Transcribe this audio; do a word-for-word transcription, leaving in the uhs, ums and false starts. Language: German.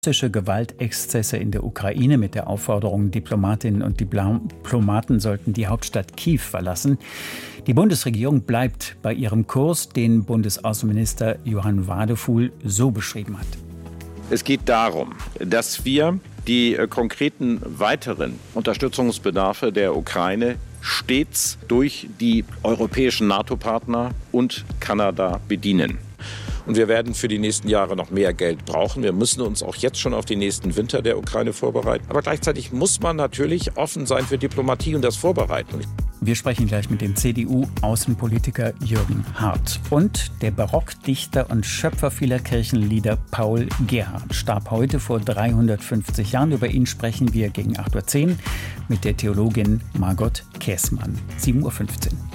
Russische Gewaltexzesse in der Ukraine mit der Aufforderung, Diplomatinnen und Diplomaten sollten die Hauptstadt Kiew verlassen. Die Bundesregierung bleibt bei ihrem Kurs, den Bundesaußenminister Johann Wadefuhl so beschrieben hat. Es geht darum, dass wir die äh, konkreten weiteren Unterstützungsbedarfe der Ukraine stets durch die europäischen NATO-Partner und Kanada bedienen. Und wir werden für die nächsten Jahre noch mehr Geld brauchen. Wir müssen uns auch jetzt schon auf die nächsten Winter der Ukraine vorbereiten. Aber gleichzeitig muss man natürlich offen sein für Diplomatie und das Vorbereiten. Wir sprechen gleich mit dem C D U-Außenpolitiker Jürgen Hart. Und der Barockdichter und Schöpfer vieler Kirchenlieder Paul Gerhardt starb heute vor dreihundertfünfzig Jahren. Über ihn sprechen wir gegen acht Uhr zehn mit der Theologin Margot Käßmann. sieben Uhr fünfzehn.